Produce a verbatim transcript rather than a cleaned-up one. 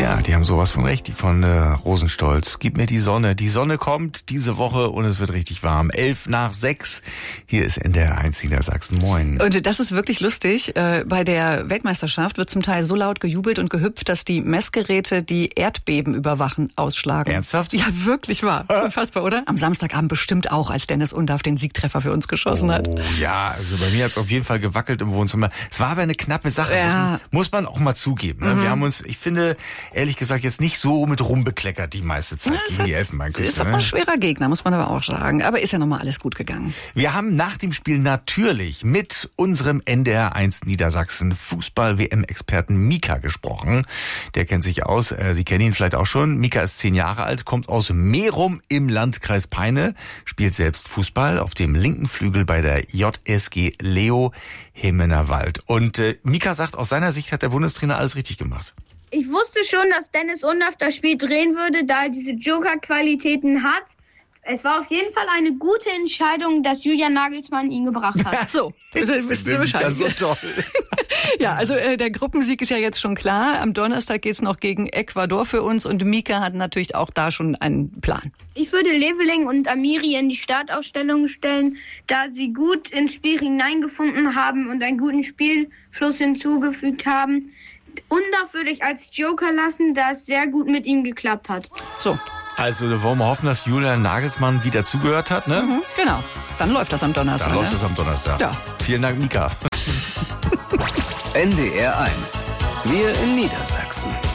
Ja, die haben sowas von recht, die von äh, Rosenstolz. Gib mir die Sonne. Die Sonne kommt diese Woche und es wird richtig warm. Elf nach sechs. Hier ist N D R eins Niedersachsen. Moin. Und das ist wirklich lustig. Äh, bei der Weltmeisterschaft wird zum Teil so laut gejubelt und gehüpft, dass die Messgeräte, die Erdbeben überwachen, ausschlagen. Ernsthaft? Ja, wirklich wahr. Unfassbar, oder? Am Samstagabend bestimmt auch, als Dennis Undaff den Siegtreffer für uns geschossen hat. Oh ja, also bei mir hat es auf jeden Fall gewackelt im Wohnzimmer. Es war aber eine knappe Sache. Ja. Muss man auch mal zugeben. Ne? Mhm. Wir haben uns, ich finde, ehrlich gesagt, jetzt nicht so mit rumbekleckert die meiste Zeit ja, gegen hat, die Elfenbeinküste. Ist auch ne? ein schwerer Gegner, muss man aber auch sagen. Aber ist ja nochmal alles gut gegangen. Wir haben nach dem Spiel natürlich mit unserem N D R eins Niedersachsen Fußball-W M-Experten Mika gesprochen. Der kennt sich aus. Sie kennen ihn vielleicht auch schon. Mika ist zehn Jahre alt, kommt aus Merum im Landkreis Peine, spielt selbst Fußball auf dem linken Flügel bei der J S G Leo Hemenerwald. Und äh, Mika sagt, aus seiner Sicht hat der Bundestrainer alles richtig gemacht. Ich wusste schon, dass Dennis Undaff das Spiel drehen würde, da er diese Joker-Qualitäten hat. Es war auf jeden Fall eine gute Entscheidung, dass Julian Nagelsmann ihn gebracht hat. So, bist du Bescheid. Ja, so toll. Ja, also äh, der Gruppensieg ist ja jetzt schon klar. Am Donnerstag geht's noch gegen Ecuador für uns und Mika hat natürlich auch da schon einen Plan. Ich würde Leveling und Amiri in die Startaufstellung stellen, da sie gut ins Spiel hineingefunden haben und einen guten Spielfluss hinzugefügt haben. Undaff würde ich als Joker lassen, da es sehr gut mit ihm geklappt hat. So. Also da wollen wir hoffen, dass Julian Nagelsmann wieder zugehört hat, ne? Mhm, genau. Dann läuft das am Donnerstag. Dann ne? läuft das am Donnerstag. Ja. Vielen Dank, Mika. N D R eins. Wir in Niedersachsen.